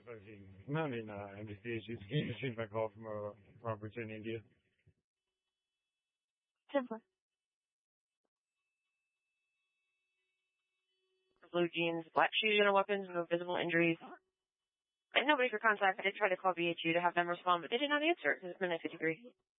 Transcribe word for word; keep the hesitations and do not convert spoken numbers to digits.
fucking not in uh, M D C. She's she's my call from a Robert in India. Simpler. Blue jeans, black shoes, no weapons, no visible injuries. And nobody for contact. I did try to call B H U to have them respond, but they did not answer. It's minute fifty-three.